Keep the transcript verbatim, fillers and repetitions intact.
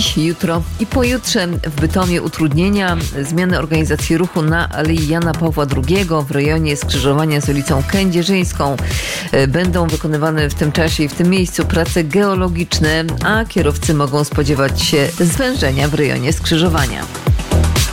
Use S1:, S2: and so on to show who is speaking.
S1: Dziś, jutro i pojutrze w Bytomie utrudnienia, zmiany organizacji ruchu na Alei Jana Pawła drugiego w rejonie skrzyżowania z ulicą Kędzierzyńską. Będą wykonywane w tym czasie i w tym miejscu prace geologiczne, a kierowcy mogą spodziewać się zwężenia w rejonie skrzyżowania.